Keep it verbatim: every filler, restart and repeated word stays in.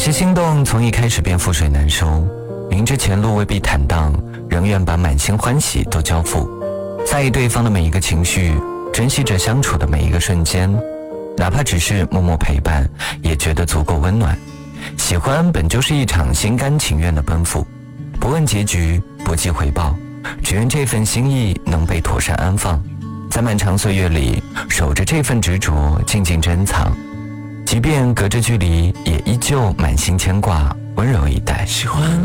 些心动从一开始便覆水难收，明知前路未必坦荡，仍愿把满心欢喜都交付，在意对方的每一个情绪，珍惜着相处的每一个瞬间，哪怕只是默默陪伴，也觉得足够温暖。喜欢本就是一场心甘情愿的奔赴，不问结局，不计回报，只愿这份心意能被妥善安放，在漫长岁月里守着这份执着，静静珍藏，即便隔着距离，也依旧满心牵挂，温柔以待。 喜欢